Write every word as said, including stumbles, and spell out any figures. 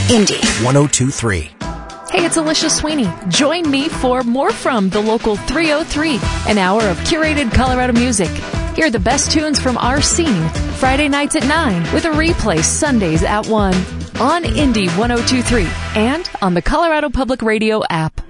Indy one oh two point three. Hey, it's Alicia Sweeney. Join me for more from the local three oh three, an hour of curated Colorado music. Hear the best tunes from our scene Friday nights at nine with a replay Sundays at one on Indy one oh two point three and on the Colorado Public Radio app.